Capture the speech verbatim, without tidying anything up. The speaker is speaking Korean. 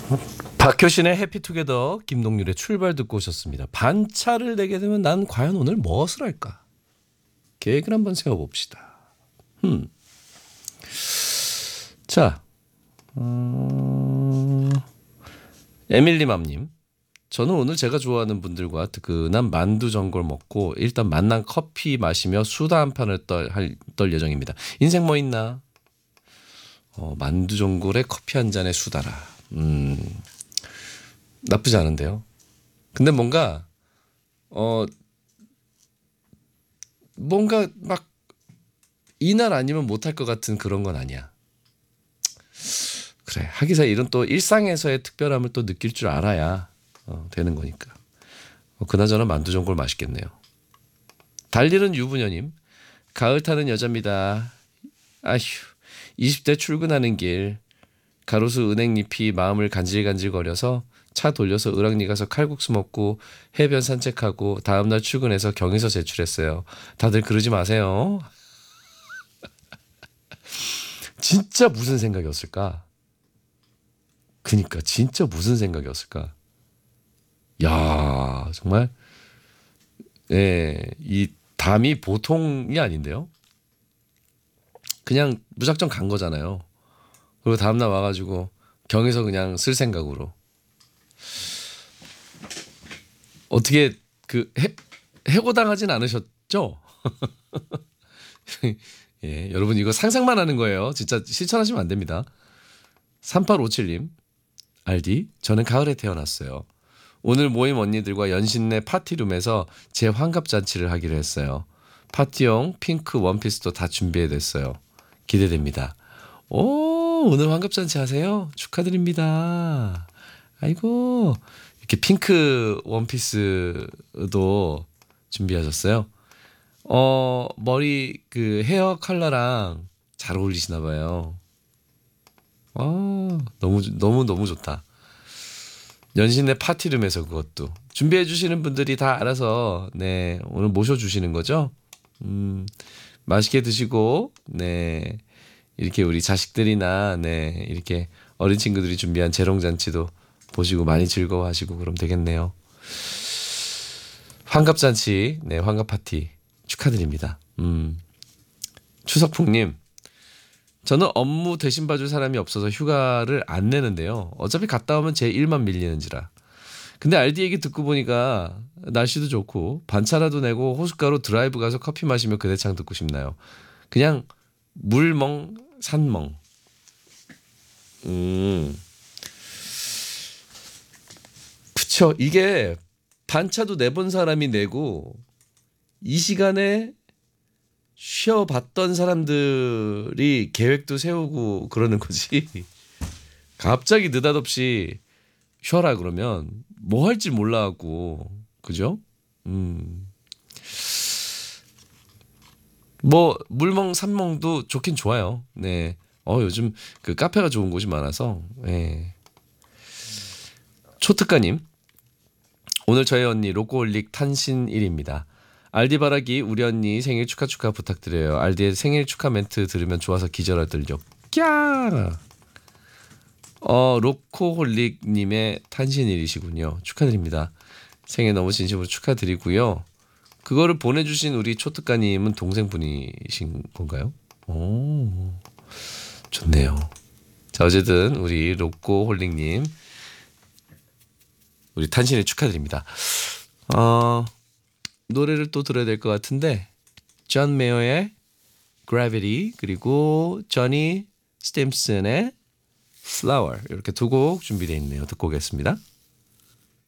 박효신의 해피투게더, 김동률의 출발 듣고 오셨습니다. 반차를 내게 되면 난 과연 오늘 무엇을 할까? 계획을 한번 세워봅시다. 음. 자, 어... 에밀리맘님, 저는 오늘 제가 좋아하는 분들과 뜨끈한 만두 전골 먹고 일단 만난 커피 마시며 수다 한 판을 떨, 할, 떨 예정입니다. 인생 뭐 있나? 어, 만두 전골에 커피 한 잔에 수다라. 음, 나쁘지 않은데요. 근데 뭔가 어 뭔가 막 이날 아니면 못할 것 같은 그런 건 아니야. 그래, 하기사 일은 또 일상에서의 특별함을 또 느낄 줄 알아야 어, 되는 거니까. 어, 그나저나 만두 전골 맛있겠네요. 달리는 유부녀님, 가을 타는 여자입니다. 아휴, 이십 대 출근하는 길 가로수 은행잎이 마음을 간질간질거려서 차 돌려서 을왕리 가서 칼국수 먹고 해변 산책하고 다음날 출근해서 경위서 제출했어요. 다들 그러지 마세요. 진짜 무슨 생각이었을까? 그니까 진짜 무슨 생각이었을까? 야, 정말 예, 이 담이 보통이 아닌데요. 그냥 무작정 간 거잖아요. 그리고 다음날 와가지고 경에서 그냥 쓸 생각으로 어떻게 그 해, 해고당하진 않으셨죠? 예, 여러분 이거 상상만 하는 거예요. 진짜 실천하시면 안 됩니다. 삼팔오칠님, 알디, 저는 가을에 태어났어요. 오늘 모임 언니들과 연신내 파티룸에서 제 환갑잔치를 하기로 했어요. 파티용 핑크 원피스도 다 준비해뒀어요. 기대됩니다. 오, 오늘 환갑잔치 하세요? 축하드립니다. 아이고, 이렇게 핑크 원피스도 준비하셨어요. 어, 머리 그 헤어 컬러랑 잘 어울리시나 봐요. 아, 너무 너무 너무 좋다. 연신내 파티룸에서 그것도 준비해 주시는 분들이 다 알아서 네, 오늘 모셔 주시는 거죠? 음, 맛있게 드시고 네. 이렇게 우리 자식들이나 네, 이렇게 어린 친구들이 준비한 재롱잔치도 보시고 많이 즐거워하시고 그럼 되겠네요. 환갑잔치, 네, 환갑 파티 축하드립니다. 음. 추석풍님, 저는 업무 대신 봐줄 사람이 없어서 휴가를 안 내는데요. 어차피 갔다 오면 제 일만 밀리는지라. 근데 알디 얘기 듣고 보니까 날씨도 좋고 반차라도 내고 호숫가로 드라이브 가서 커피 마시며 그대창 듣고 싶나요? 그냥 물멍 산멍. 음. 그쵸. 이게 반차도 내본 사람이 내고 이 시간에 쉬어봤던 사람들이 계획도 세우고 그러는 거지. 갑자기 느닷없이 쉬어라 그러면 뭐 할지 몰라갖고 그죠? 음. 뭐 물멍 산멍도 좋긴 좋아요. 네. 어 요즘 그 카페가 좋은 곳이 많아서. 네. 초특가님, 오늘 저희 언니 로꼬홀릭 탄신일입니다. 알디 바라기 우리 언니 생일 축하 축하 부탁드려요. 알디의 생일 축하 멘트 들으면 좋아서 기절하들죠. 꺄. 어 로코홀릭님의 탄신일이시군요. 축하드립니다. 생일 너무 진심으로 축하드리고요. 그거를 보내주신 우리 초특가님은 동생분이신 건가요? 오, 좋네요. 자, 어쨌든 우리 로꼬홀릭님 우리 탄신일 축하드립니다. 어, 노래를 또 들어야 될 것 같은데 존 메어의 Gravity 그리고 조니 스팀슨의 Flower 이렇게 두 곡 준비되어 있네요. 듣고 오겠습니다.